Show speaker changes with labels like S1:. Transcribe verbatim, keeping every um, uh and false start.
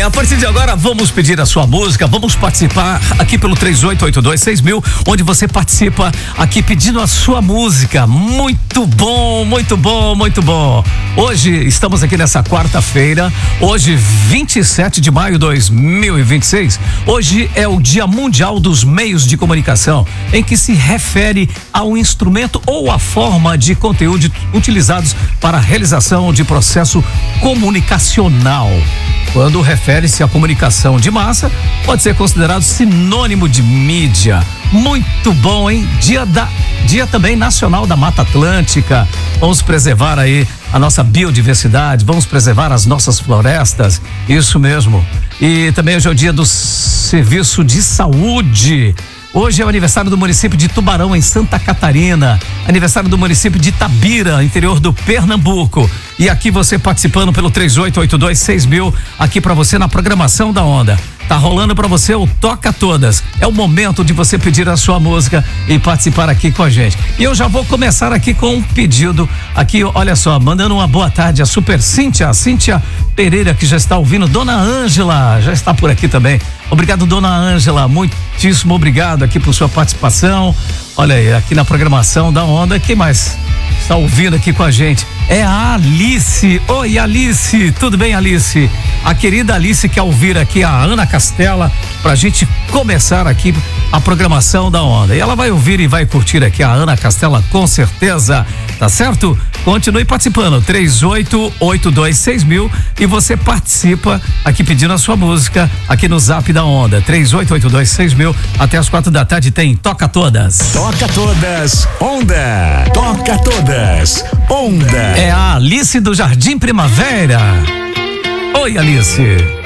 S1: bem, a partir de agora vamos pedir a sua música, vamos participar aqui pelo três oito oito dois seis mil, onde você participa aqui pedindo a sua música. Muito bom, muito bom, muito bom. Hoje estamos aqui nessa quarta-feira, hoje vinte e sete de maio de dois mil e vinte e seis. Hoje é o Dia Mundial dos Meios de Comunicação, em que se refere ao instrumento ou a forma de conteúdo utilizados para a realização de processo comunicacional. Quando refere-se à comunicação de massa, pode ser considerado sinônimo de mídia. Muito bom, hein? Dia da, dia também nacional da Mata Atlântica. Vamos preservar aí a nossa biodiversidade, vamos preservar as nossas florestas. Isso mesmo. E também hoje é o dia do serviço de saúde. Hoje é o aniversário do município de Tubarão, em Santa Catarina. Aniversário do município de Itabira, interior do Pernambuco. E aqui você participando pelo três oito oito dois seis mil, aqui pra você na programação da Onda. Tá rolando pra você o Toca Todas. É o momento de você pedir a sua música e participar aqui com a gente. E eu já vou começar aqui com um pedido. Aqui, olha só, mandando uma boa tarde a Super Cíntia, a Cíntia Pereira, que já está ouvindo. Dona Ângela já está por aqui também. Obrigado, Dona Ângela, muitíssimo obrigado aqui por sua participação. Olha aí, aqui na programação da Onda. Quem mais está ouvindo aqui com a gente? É a Alice. Oi, Alice, tudo bem, Alice? A querida Alice quer ouvir aqui a Ana Castela pra gente começar aqui a programação da Onda. E ela vai ouvir e vai curtir aqui a Ana Castela com certeza, tá certo? Continue participando, três oito oito dois seis mil, e você participa aqui pedindo a sua música aqui no Zap da Onda, três oito oito dois seis mil, até as quatro da tarde tem Toca Todas.
S2: Toca Todas, Onda. Toca Todas, Onda.
S1: É a Alice do Jardim Primavera. Oi, Alice.